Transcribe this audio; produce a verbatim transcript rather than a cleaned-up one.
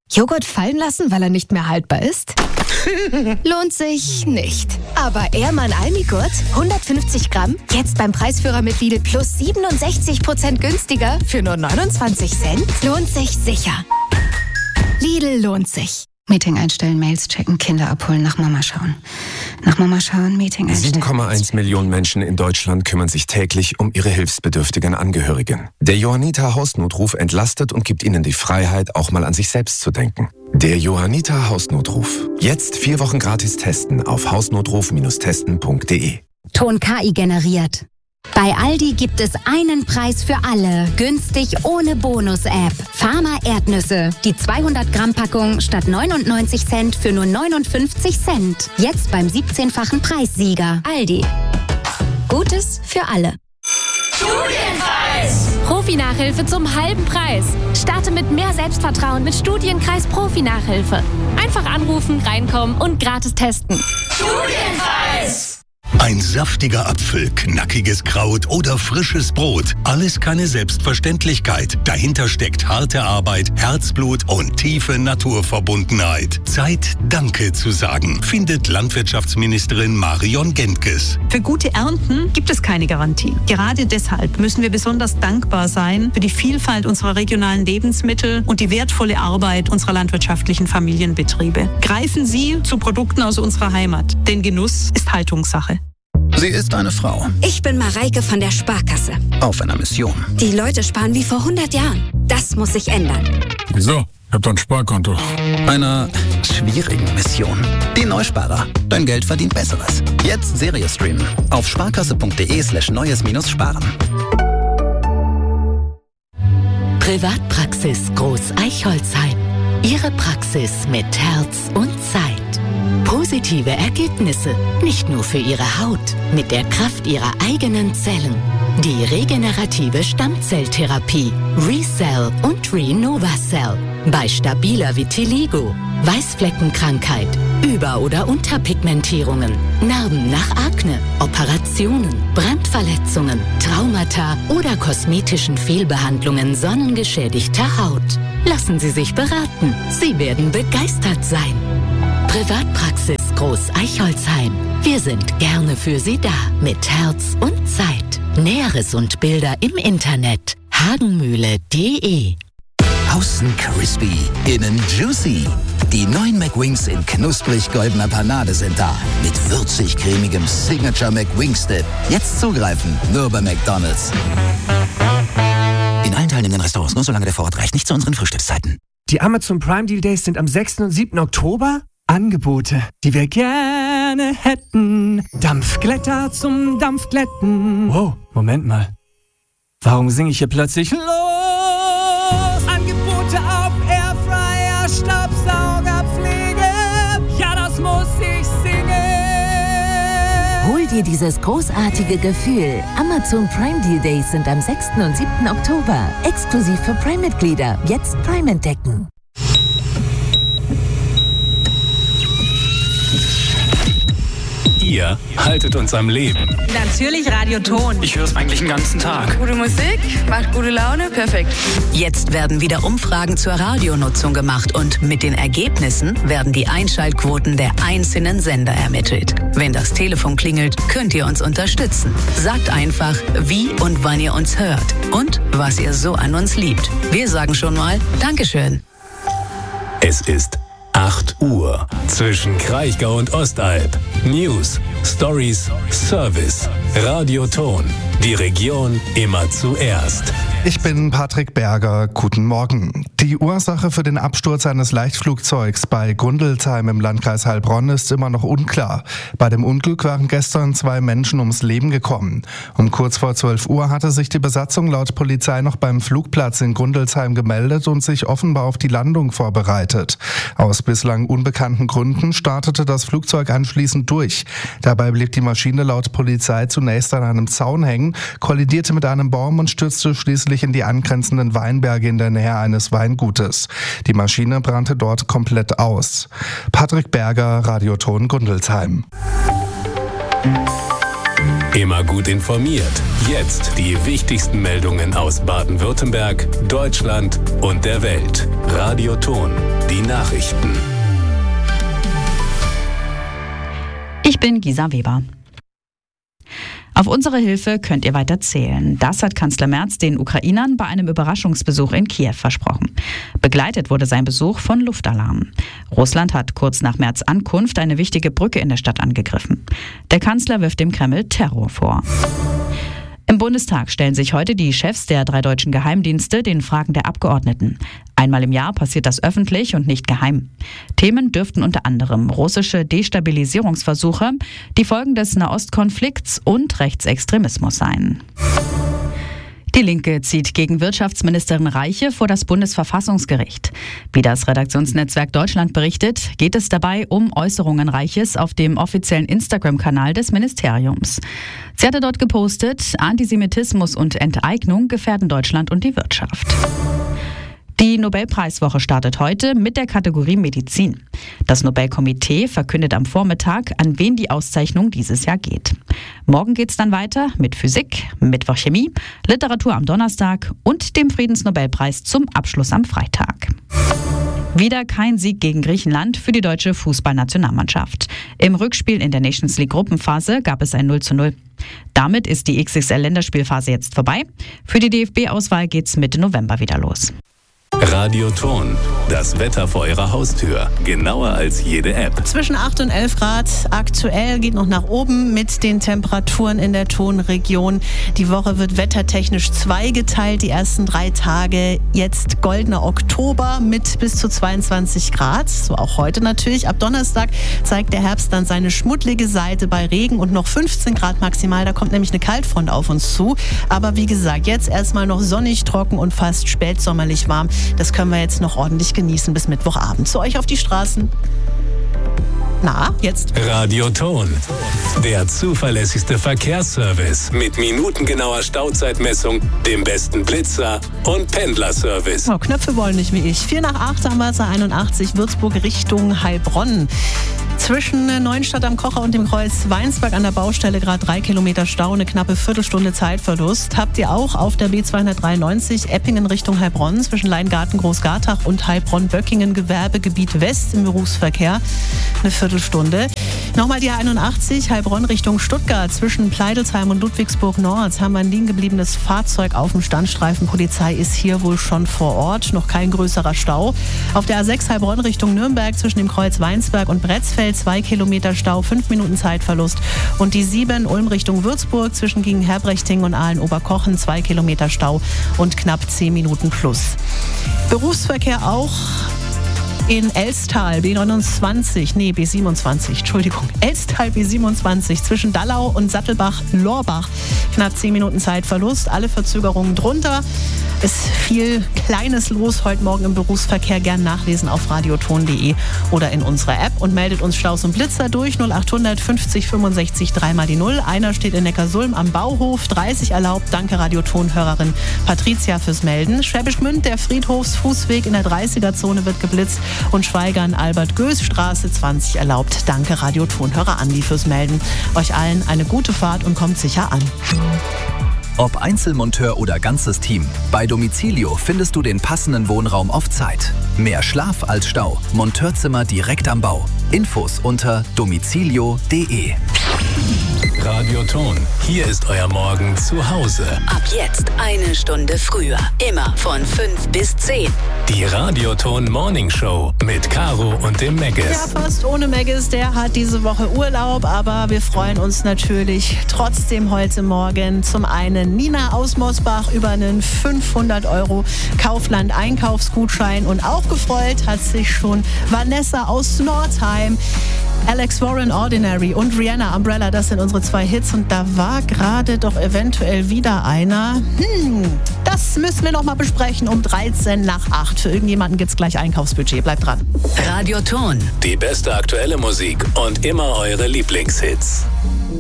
Joghurt fallen lassen, weil er nicht mehr haltbar ist? Lohnt sich nicht. Aber Ehrmann Almigurt, hundertfünfzig Gramm, jetzt beim Preisführer mit Lidl Plus siebenundsechzig Prozent günstiger für nur neunundzwanzig Cent? Lohnt sich sicher. Lidl lohnt sich. Meeting einstellen, Mails checken, Kinder abholen, nach Mama schauen. Nach Mama schauen, Meeting einstellen. sieben Komma eins Millionen Menschen in Deutschland kümmern sich täglich um ihre hilfsbedürftigen Angehörigen. Der Johanniter Hausnotruf entlastet und gibt ihnen die Freiheit, auch mal an sich selbst zu denken. Der Johanniter Hausnotruf. Jetzt vier Wochen gratis testen auf hausnotruf testen punkt de. Ton K I generiert. Bei Aldi gibt es einen Preis für alle. Günstig ohne Bonus-App. Pharma Erdnüsse. Die zweihundert Gramm Packung statt neunundneunzig Cent für nur neunundfünfzig Cent. Jetzt beim siebzehnfachen Preissieger. Aldi. Gutes für alle. Studienkreis! Profi-Nachhilfe zum halben Preis. Starte mit mehr Selbstvertrauen mit Studienkreis Profi-Nachhilfe. Einfach anrufen, reinkommen und gratis testen. Studienkreis! Ein saftiger Apfel, knackiges Kraut oder frisches Brot. Alles keine Selbstverständlichkeit. Dahinter steckt harte Arbeit, Herzblut und tiefe Naturverbundenheit. Zeit, Danke zu sagen, findet Landwirtschaftsministerin Marion Gentges. Für gute Ernten gibt es keine Garantie. Gerade deshalb müssen wir besonders dankbar sein für die Vielfalt unserer regionalen Lebensmittel und die wertvolle Arbeit unserer landwirtschaftlichen Familienbetriebe. Greifen Sie zu Produkten aus unserer Heimat, denn Genuss ist Haltungssache. Sie ist eine Frau. Ich bin Mareike von der Sparkasse. Auf einer Mission. Die Leute sparen wie vor hundert Jahren. Das muss sich ändern. Wieso? Ich hab doch ein Sparkonto. Einer schwierigen Mission. Die Neusparer. Dein Geld verdient Besseres. Jetzt Serie streamen. Auf sparkasse.de slash neues minus sparen. Privatpraxis Groß Eichholzheim. Ihre Praxis mit Herz und Zeit. Positive Ergebnisse, nicht nur für Ihre Haut, mit der Kraft Ihrer eigenen Zellen. Die regenerative Stammzelltherapie, ReCell und ReNovaCell. Bei stabiler Vitiligo, Weißfleckenkrankheit, Über- oder Unterpigmentierungen, Narben nach Akne, Operationen, Brandverletzungen, Traumata oder kosmetischen Fehlbehandlungen sonnengeschädigter Haut. Lassen Sie sich beraten. Sie werden begeistert sein. Privatpraxis Groß Eichholzheim. Wir sind gerne für Sie da. Mit Herz und Zeit. Näheres und Bilder im Internet. hagenmühle punkt de. Außen crispy, innen juicy. Die neuen McWings in knusprig-goldener Panade sind da. Mit würzig-cremigem Signature McWings-Dip. Jetzt zugreifen, nur bei McDonald's. In allen teilnehmenden Restaurants, nur solange der Vorrat reicht, nicht zu unseren Frühstückszeiten. Die Amazon Prime Deal Days sind am sechsten und siebten Oktober. Angebote, die wir gerne hätten. Dampfglätter zum Dampfglätten. Wow, Moment mal. Warum singe ich hier plötzlich los? Angebote auf Airfryer, Staubsaugerpflege. Ja, das muss ich singen. Hol dir dieses großartige Gefühl. Amazon Prime Deal Days sind am sechsten und siebten Oktober. Exklusiv für Prime-Mitglieder. Jetzt Prime entdecken. Ihr haltet uns am Leben. Natürlich Radio Ton. Ich höre es eigentlich den ganzen Tag. Gute Musik, macht gute Laune, perfekt. Jetzt werden wieder Umfragen zur Radionutzung gemacht und mit den Ergebnissen werden die Einschaltquoten der einzelnen Sender ermittelt. Wenn das Telefon klingelt, könnt ihr uns unterstützen. Sagt einfach, wie und wann ihr uns hört und was ihr so an uns liebt. Wir sagen schon mal Dankeschön. Es ist acht Uhr zwischen Kraichgau und Ostalb. News, Stories, Service. Radio Ton. Die Region immer zuerst. Ich bin Patrick Berger. Guten Morgen. Die Ursache für den Absturz eines Leichtflugzeugs bei Gundelsheim im Landkreis Heilbronn ist immer noch unklar. Bei dem Unglück waren gestern zwei Menschen ums Leben gekommen. Um kurz vor zwölf Uhr hatte sich die Besatzung laut Polizei noch beim Flugplatz in Gundelsheim gemeldet und sich offenbar auf die Landung vorbereitet. Aus bislang unbekannten Gründen startete das Flugzeug anschließend durch. Dabei blieb die Maschine laut Polizei zunächst an einem Zaun hängen, kollidierte mit einem Baum und stürzte schließlich in die angrenzenden Weinberge in der Nähe eines Weingutes. Die Maschine brannte dort komplett aus. Patrick Berger, Radio Ton Gundelsheim. immer gut informiert. Jetzt die wichtigsten Meldungen aus Baden-Württemberg, Deutschland und der Welt. Radio Ton, die Nachrichten. Ich bin Gisa Weber. Auf unsere Hilfe könnt ihr weiter zählen. Das hat Kanzler Merz den Ukrainern bei einem Überraschungsbesuch in Kiew versprochen. Begleitet wurde sein Besuch von Luftalarm. Russland hat kurz nach Merz' Ankunft eine wichtige Brücke in der Stadt angegriffen. Der Kanzler wirft dem Kreml Terror vor. Im Bundestag stellen sich heute die Chefs der drei deutschen Geheimdienste den Fragen der Abgeordneten. Einmal im Jahr passiert das öffentlich und nicht geheim. Themen dürften unter anderem russische Destabilisierungsversuche, die Folgen des Nahostkonflikts und Rechtsextremismus sein. Die Linke zieht gegen Wirtschaftsministerin Reiche vor das Bundesverfassungsgericht. Wie das Redaktionsnetzwerk Deutschland berichtet, geht es dabei um Äußerungen Reiches auf dem offiziellen Instagram-Kanal des Ministeriums. Sie hatte dort gepostet, Antisemitismus und Enteignung gefährden Deutschland und die Wirtschaft. Die Nobelpreiswoche startet heute mit der Kategorie Medizin. Das Nobelkomitee verkündet am Vormittag, an wen die Auszeichnung dieses Jahr geht. Morgen geht's dann weiter mit Physik, Mittwoch Chemie, Literatur am Donnerstag und dem Friedensnobelpreis zum Abschluss am Freitag. Wieder kein Sieg gegen Griechenland für die deutsche Fußballnationalmannschaft. Im Rückspiel in der Nations League Gruppenphase gab es ein null zu null. Damit ist die X X L-Länderspielphase jetzt vorbei. Für die D F B-Auswahl geht's Mitte November wieder los. Radio Ton, das Wetter vor Ihrer Haustür, genauer als jede App. Zwischen acht und elf Grad, aktuell geht noch nach oben mit den Temperaturen in der Tonregion. Die Woche wird wettertechnisch zweigeteilt, die ersten drei Tage. Jetzt goldener Oktober mit bis zu zweiundzwanzig Grad, so auch heute natürlich. Ab Donnerstag zeigt der Herbst dann seine schmuddlige Seite bei Regen und noch fünfzehn Grad maximal. Da kommt nämlich eine Kaltfront auf uns zu. Aber wie gesagt, jetzt erstmal noch sonnig, trocken und fast spätsommerlich warm. Das können wir jetzt noch ordentlich genießen bis Mittwochabend. Zu euch auf die Straßen. Na, jetzt? Radio Ton, der zuverlässigste Verkehrsservice mit minutengenauer Stauzeitmessung, dem besten Blitzer und Pendlerservice. Oh, Knöpfe wollen nicht wie ich. vier nach acht am Wasser einundachtzig, Würzburg Richtung Heilbronn. Zwischen Neuenstadt am Kocher und dem Kreuz Weinsberg an der Baustelle gerade drei Kilometer Stau, eine knappe Viertelstunde Zeitverlust. Habt ihr auch auf der B zweihundertdreiundneunzig Eppingen Richtung Heilbronn zwischen Leingarten Großgartach und Heilbronn-Böckingen Gewerbegebiet West im Berufsverkehr eine Viertelstunde. Nochmal die A einundachtzig Heilbronn Richtung Stuttgart zwischen Pleidelsheim und Ludwigsburg Nord haben wir ein liegen gebliebenes Fahrzeug auf dem Standstreifen. Polizei ist hier wohl schon vor Ort, noch kein größerer Stau. Auf der A sechs Heilbronn Richtung Nürnberg zwischen dem Kreuz Weinsberg und Bretzfeld zwei Kilometer Stau, fünf Minuten Zeitverlust. Und die sieben Ulm Richtung Würzburg zwischen gegen Herbrechting und Aalen-Oberkochen zwei Kilometer Stau und knapp zehn Minuten plus. Berufsverkehr auch in Elstal, B neunundzwanzig, nee, B siebenundzwanzig, Entschuldigung, Elstal B siebenundzwanzig zwischen Dallau und Sattelbach-Lorbach. Knapp zehn Minuten Zeitverlust, alle Verzögerungen drunter. Ist viel Kleines los heute Morgen im Berufsverkehr. Gern nachlesen auf radioton punkt de oder in unserer App und meldet uns Staus und Blitzer durch null achthundert fünfzig fünfundsechzig dreimal die Null. Einer steht in Neckarsulm am Bauhof, dreißig erlaubt. Danke Radioton-Hörerin Patricia fürs Melden. Schwäbisch Gmünd, der Friedhofsfußweg in der dreißiger-Zone wird geblitzt und Schweigern Albert-Goes-Straße zwanzig erlaubt. Danke Radioton-Hörer Andi fürs Melden. Euch allen eine gute Fahrt und kommt sicher an. Ob Einzelmonteur oder ganzes Team, bei Domicilio findest du den passenden Wohnraum auf Zeit. Mehr Schlaf als Stau. Monteurzimmer direkt am Bau. Infos unter domicilio punkt de. Radio Ton, hier ist euer Morgen zu Hause. Ab jetzt eine Stunde früher. Immer von fünf bis zehn. Die Radio Ton Morning Show mit Caro und dem Meggis. Ja, fast ohne Meggis. Der hat diese Woche Urlaub, aber wir freuen uns natürlich trotzdem heute Morgen. Zum einen Nina aus Mosbach über einen fünfhundert Euro Kaufland-Einkaufsgutschein und auch gefreut hat sich schon Vanessa aus Nordheim. Alex Warren, Ordinary und Rihanna, Umbrella, das sind unsere zwei Hits und da war gerade doch eventuell wieder einer. Hm, das müssen wir noch mal besprechen um dreizehn nach acht. Für irgendjemanden gibt's gleich Einkaufsbudget. Bleibt dran. Radio Ton. Die beste aktuelle Musik und immer eure Lieblingshits.